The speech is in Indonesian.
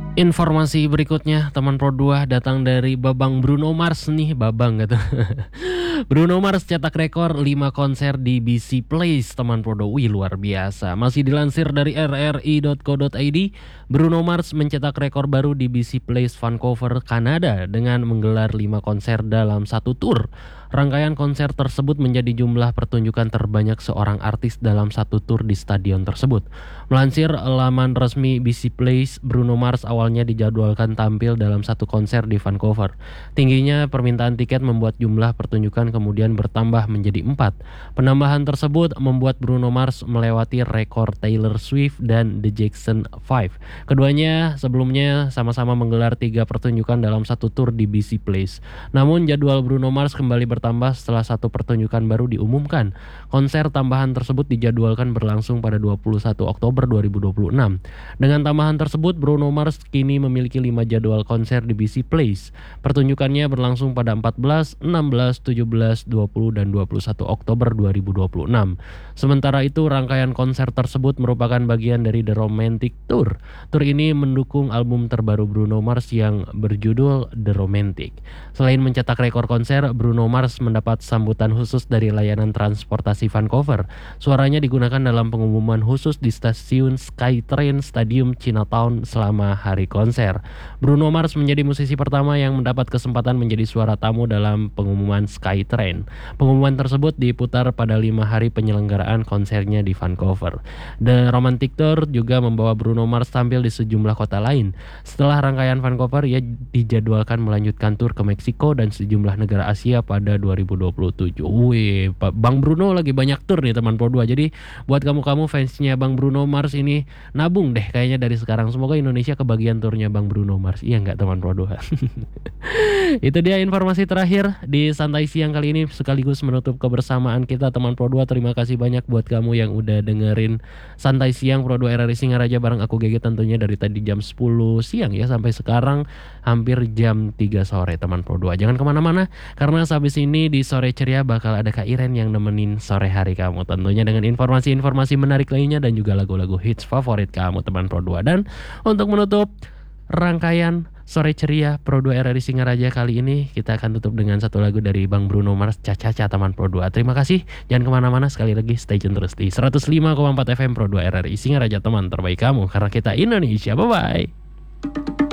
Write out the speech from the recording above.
Informasi berikutnya teman Pro 2 datang dari Babang Bruno Mars nih, Babang gitu. Bruno Mars cetak rekor 5 konser di BC Place teman Pro 2. Wih, luar biasa. Masih dilansir dari rri.co.id, Bruno Mars mencetak rekor baru di BC Place Vancouver, Kanada dengan menggelar 5 konser dalam satu tur. Rangkaian konser tersebut menjadi jumlah pertunjukan terbanyak seorang artis dalam satu tur di stadion tersebut. Melansir laman resmi BC Place, Bruno Mars awalnya dijadwalkan tampil dalam satu konser di Vancouver. Tingginya permintaan tiket membuat jumlah pertunjukan kemudian bertambah menjadi 4. Penambahan tersebut membuat Bruno Mars melewati rekor Taylor Swift dan The Jackson 5. Keduanya sebelumnya sama-sama menggelar 3 pertunjukan dalam satu tur di BC Place. Namun jadwal Bruno Mars kembali bertambah setelah satu pertunjukan baru diumumkan. Konser tambahan tersebut dijadwalkan berlangsung pada 21 Oktober 2026. Dengan tambahan tersebut, Bruno Mars kini memiliki 5 jadwal konser di BC Place. Pertunjukannya berlangsung pada 14, 16, 17, 20, dan 21 Oktober 2026. Sementara itu, rangkaian konser tersebut merupakan bagian dari The Romantic Tour. Tour ini mendukung album terbaru Bruno Mars yang berjudul The Romantic. Selain mencetak rekor konser, Bruno Mars mendapat sambutan khusus dari layanan transportasi Vancouver. Suaranya digunakan dalam pengumuman khusus di stasiun SkyTrain Stadium Chinatown selama hari konser. Bruno Mars menjadi musisi pertama yang mendapat kesempatan menjadi suara tamu dalam pengumuman SkyTrain. Pengumuman tersebut diputar pada 5 hari penyelenggaraan konsernya di Vancouver. The Romantic Tour juga membawa Bruno Mars tampil di sejumlah kota lain. Setelah rangkaian Vancouver, ia dijadwalkan melanjutkan tur ke Meksiko dan sejumlah negara Asia pada 2027. Wih, Bang Bruno lagi banyak tur nih teman Pro 2. Jadi buat kamu-kamu fansnya Bang Bruno Mars ini, nabung deh kayaknya dari sekarang. Semoga Indonesia kebagian turnya Bang Bruno Mars. Iya nggak teman Pro 2? Itu dia informasi terakhir di Santai Siang kali ini, sekaligus menutup kebersamaan kita teman Pro 2. Terima kasih banyak buat kamu yang udah dengerin Santai Siang Pro 2 RRI Singaraja bareng aku GG, tentunya dari tadi jam 10 siang ya sampai sekarang hampir jam 3 sore teman Pro 2. Jangan kemana-mana, karena habis ini di Sore Ceria bakal ada Kak Iren yang nemenin sore hari kamu, tentunya dengan informasi-informasi menarik lainnya dan juga lagu-lagu hits favorit kamu teman Pro 2. Dan untuk menutup rangkaian Sore Ceria Pro 2 RRI Singaraja kali ini, kita akan tutup dengan satu lagu dari Bang Bruno Mars, Caca-Caca teman Pro 2. Terima kasih, jangan kemana-mana, sekali lagi stay tune terus di 105,4 FM Pro 2 RRI Singaraja, teman terbaik kamu, karena kita Indonesia. Bye-bye.